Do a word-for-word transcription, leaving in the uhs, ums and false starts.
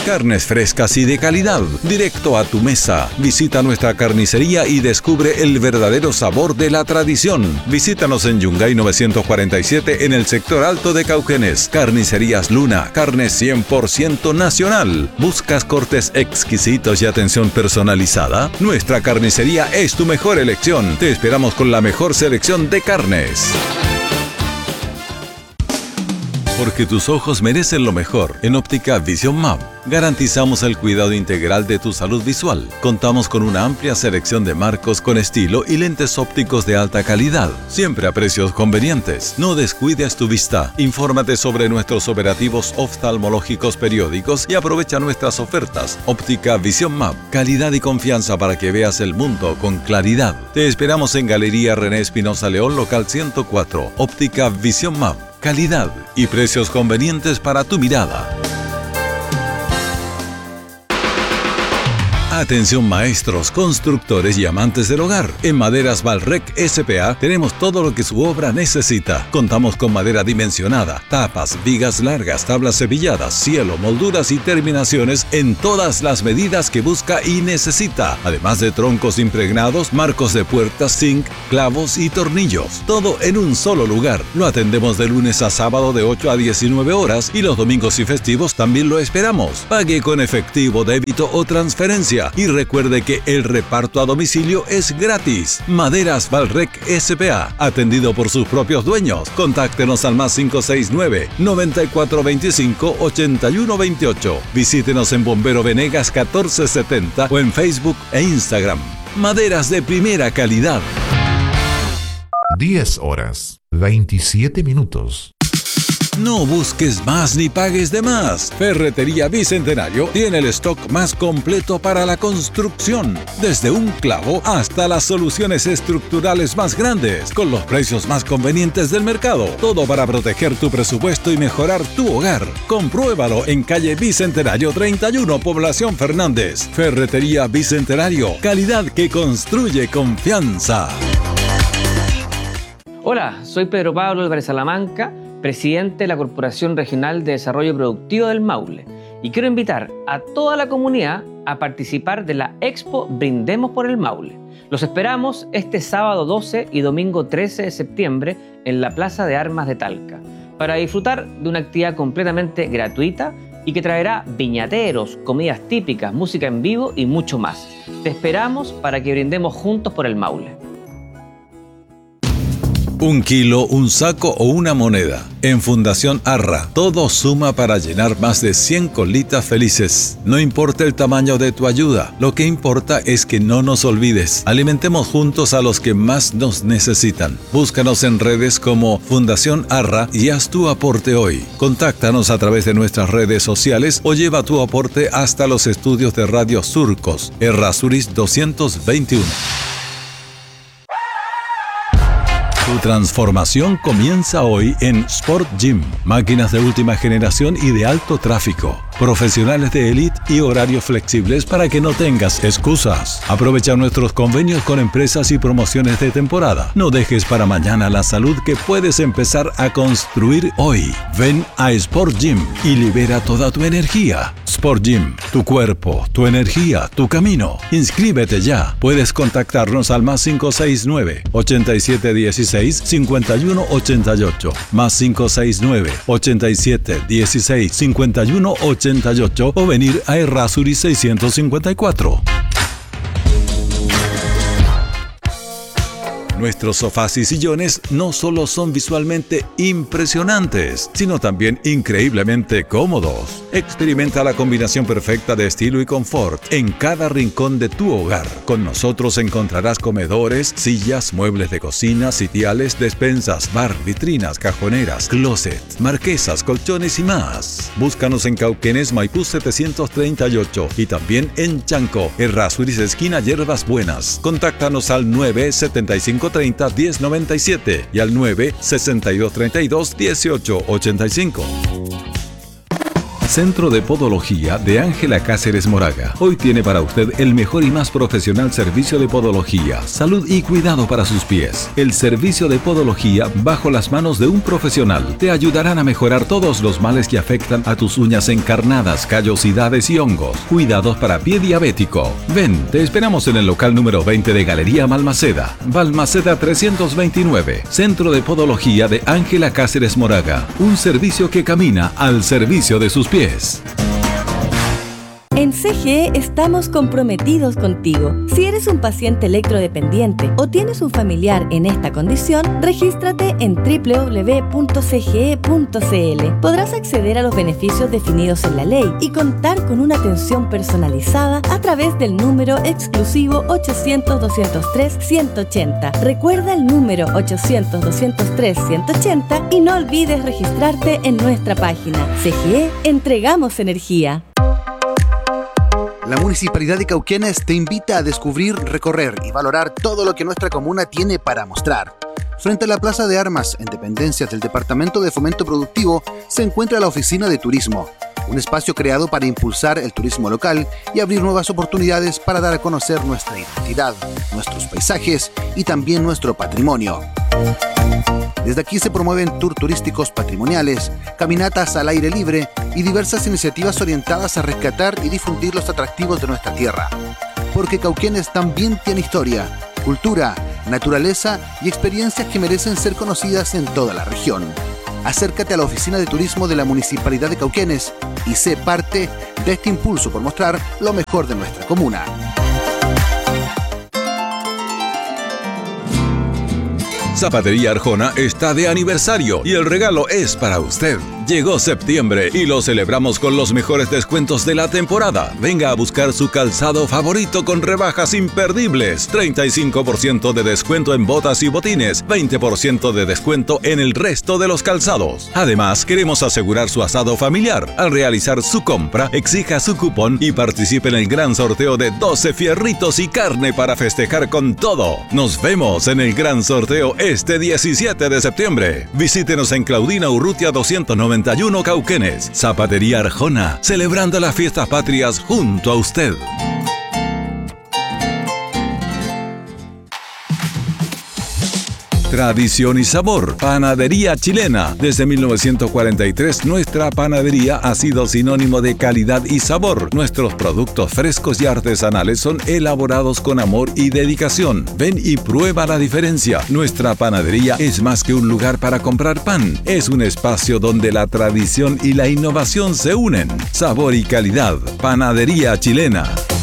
Carnes frescas y de calidad, directo a tu mesa. Visita nuestra carnicería y descubre el verdadero sabor de la tradición. Visítanos en Yungay novecientos cuarenta y siete en el sector alto de Cauquenes. Carnicerías Luna, carne cien por ciento nacional. ¿Buscas cortes exquisitos y atención personalizada? Nuestra carnicería es tu mejor elección. Te esperamos con la mejor selección de carnes. Porque tus ojos merecen lo mejor. En Óptica Vision Map garantizamos el cuidado integral de tu salud visual. Contamos con una amplia selección de marcos con estilo y lentes ópticos de alta calidad, siempre a precios convenientes. No descuides tu vista. Infórmate sobre nuestros operativos oftalmológicos periódicos y aprovecha nuestras ofertas. Óptica Vision Map, calidad y confianza para que veas el mundo con claridad. Te esperamos en Galería René Espinosa León, local ciento cuatro. Óptica Vision Map, calidad y precios convenientes para tu mirada. Atención maestros, constructores y amantes del hogar. En Maderas Valrec S P A tenemos todo lo que su obra necesita. Contamos con madera dimensionada, tapas, vigas largas, tablas cebilladas, cielo, molduras y terminaciones en todas las medidas que busca y necesita. Además de troncos impregnados, marcos de puertas, zinc, clavos y tornillos. Todo en un solo lugar. Lo atendemos de lunes a sábado de ocho a diecinueve horas y los domingos y festivos también lo esperamos. Pague con efectivo, débito o transferencia. Y recuerde que el reparto a domicilio es gratis. Maderas Valrec S P A, atendido por sus propios dueños. Contáctenos al más cinco seis nueve, noventa y cuatro veinticinco, ochenta y uno veintiocho. Visítenos en Bombero Venegas catorce setenta o en Facebook e Instagram. Maderas de primera calidad. diez horas, veintisiete minutos. No busques más ni pagues de más. Ferretería Bicentenario tiene el stock más completo para la construcción. Desde un clavo hasta las soluciones estructurales más grandes, con los precios más convenientes del mercado. Todo para proteger tu presupuesto y mejorar tu hogar. Compruébalo en calle Bicentenario treinta y uno, Población Fernández. Ferretería Bicentenario, calidad que construye confianza. Hola, soy Pedro Pablo Álvarez Salamanca, presidente de la Corporación Regional de Desarrollo Productivo del Maule, y quiero invitar a toda la comunidad a participar de la Expo Brindemos por el Maule. Los esperamos este sábado doce y domingo trece de septiembre en la Plaza de Armas de Talca, para disfrutar de una actividad completamente gratuita y que traerá viñateros, comidas típicas, música en vivo y mucho más. Te esperamos para que brindemos juntos por el Maule. Un kilo, un saco o una moneda. En Fundación Arra, todo suma para llenar más de cien colitas felices. No importa el tamaño de tu ayuda, lo que importa es que no nos olvides. Alimentemos juntos a los que más nos necesitan. Búscanos en redes como Fundación Arra y haz tu aporte hoy. Contáctanos a través de nuestras redes sociales o lleva tu aporte hasta los estudios de Radio Surcos, Errázuriz doscientos veintiuno. Tu transformación comienza hoy en Sport Gym. Máquinas de última generación y de alto tráfico. Profesionales de élite y horarios flexibles para que no tengas excusas. Aprovecha nuestros convenios con empresas y promociones de temporada. No dejes para mañana la salud que puedes empezar a construir hoy. Ven a Sport Gym y libera toda tu energía. Sport Gym, tu cuerpo, tu energía, tu camino. Inscríbete ya. Puedes contactarnos al más cinco seis nueve, ochenta y siete dieciséis, cincuenta y uno ochenta y ocho, más cinco seis nueve, ochenta y siete dieciséis, cincuenta y uno ochenta y ocho o venir a Errázuriz seiscientos cincuenta y cuatro. Nuestros sofás y sillones no solo son visualmente impresionantes, sino también increíblemente cómodos. Experimenta la combinación perfecta de estilo y confort en cada rincón de tu hogar. Con nosotros encontrarás comedores, sillas, muebles de cocina, sitiales, despensas, bar, vitrinas, cajoneras, closet, marquesas, colchones y más. Búscanos en Cauquenes, Maipú setecientos treinta y ocho y también en Chanco, Errázuriz esquina Hierbas Buenas. Contáctanos al nueve setenta y cinco treinta diez noventa y siete y al nueve sesenta y dos treinta y dos dieciocho ochenta y cinco. Centro de Podología de Ángela Cáceres Moraga. Hoy tiene para usted el mejor y más profesional servicio de podología, salud y cuidado para sus pies. El servicio de podología bajo las manos de un profesional te ayudarán a mejorar todos los males que afectan a tus uñas encarnadas, callosidades y hongos. Cuidados para pie diabético. Ven, te esperamos en el local número veinte de Galería Balmaceda. Balmaceda trescientos veintinueve. Centro de Podología de Ángela Cáceres Moraga. Un servicio que camina al servicio de sus pies. En C G E estamos comprometidos contigo. Si eres un paciente electrodependiente o tienes un familiar en esta condición, regístrate en doble u doble u doble u punto c g e punto c l. Podrás acceder a los beneficios definidos en la ley y contar con una atención personalizada a través del número exclusivo ochocientos, doscientos tres, ciento ochenta. Recuerda el número ochocientos, doscientos tres, ciento ochenta y no olvides registrarte en nuestra página. C G E, entregamos energía. La Municipalidad de Cauquenes te invita a descubrir, recorrer y valorar todo lo que nuestra comuna tiene para mostrar. Frente a la Plaza de Armas, en dependencias del Departamento de Fomento Productivo, se encuentra la Oficina de Turismo, un espacio creado para impulsar el turismo local y abrir nuevas oportunidades para dar a conocer nuestra identidad, nuestros paisajes y también nuestro patrimonio. Desde aquí se promueven tours turísticos patrimoniales, caminatas al aire libre y diversas iniciativas orientadas a rescatar y difundir los atractivos de nuestra tierra. Porque Cauquenes también tiene historia, cultura, naturaleza y experiencias que merecen ser conocidas en toda la región. Acércate a la Oficina de Turismo de la Municipalidad de Cauquenes y sé parte de este impulso por mostrar lo mejor de nuestra comuna. Zapatería Arjona está de aniversario y el regalo es para usted. Llegó septiembre y lo celebramos con los mejores descuentos de la temporada. Venga a buscar su calzado favorito con rebajas imperdibles. treinta y cinco por ciento de descuento en botas y botines, veinte por ciento de descuento en el resto de los calzados. Además, queremos asegurar su asado familiar. Al realizar su compra, exija su cupón y participe en el gran sorteo de doce fierritos y carne para festejar con todo. Nos vemos en el gran sorteo este diecisiete de septiembre. Visítenos en Claudina Urrutia doscientos noventa y uno Cauquenes. Zapatería Arjona, celebrando las fiestas patrias junto a usted. Tradición y sabor. Panadería chilena. Desde mil novecientos cuarenta y tres, nuestra panadería ha sido sinónimo de calidad y sabor. Nuestros productos frescos y artesanales son elaborados con amor y dedicación. Ven y prueba la diferencia. Nuestra panadería es más que un lugar para comprar pan. Es un espacio donde la tradición y la innovación se unen. Sabor y calidad. Panadería chilena.